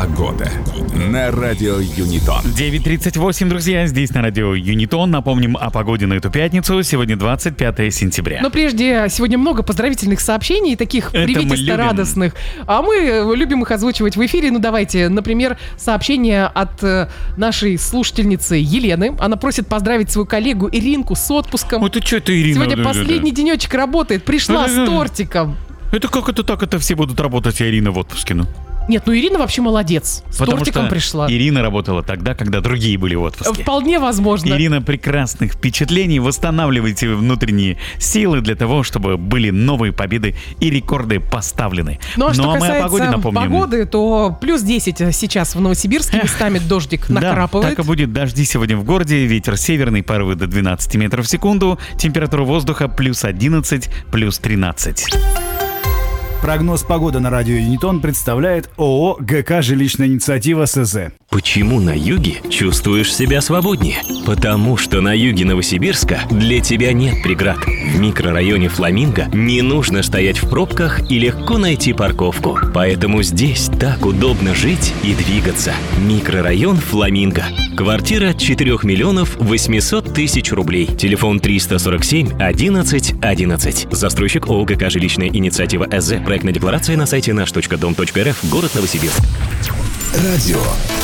Погода на радио Юнитон. 9:38, друзья, здесь на радио Юнитон. Напомним о погоде на эту пятницу. Сегодня 25 сентября. Но прежде, сегодня много поздравительных сообщений, таких приветисто-радостных. А мы любим их озвучивать в эфире. Ну, давайте, например, сообщение от нашей слушательницы Елены. Она просит поздравить свою коллегу Иринку с отпуском. Ой, ты что это, Ирина? Сегодня последний денечек работает. Пришла с тортиком. Это как это так? Это все будут работать, а Ирина в отпуске, ну? Нет, ну Ирина вообще молодец. С тортиком пришла. Ирина работала тогда, когда другие были в отпуске. Вполне возможно. Ирина, прекрасных впечатлений. Восстанавливайте внутренние силы для того, чтобы были новые победы и рекорды поставлены. Ну а что мы касается о погоде напомним. Погоды, то плюс 10 сейчас в Новосибирске. Местами дождик накрапывает. Да, так и будет. Дожди сегодня в городе. Ветер северный, порывы до 12 метров в секунду. Температура воздуха плюс 11, плюс 13. Прогноз погоды на радио Юнитон представляет ООО «ГК Жилищная инициатива СЗ». Почему на юге чувствуешь себя свободнее? Потому что на юге Новосибирска для тебя нет преград. В микрорайоне Фламинго не нужно стоять в пробках и легко найти парковку. Поэтому здесь так удобно жить и двигаться. Микрорайон Фламинго. Квартира 4 миллионов 800 тысяч рублей. Телефон 347 11 11. Застройщик ООО «ГК Жилищная инициатива СЗ». Проектная декларация на сайте наш.дом.рф. Город Новосибирск. Радио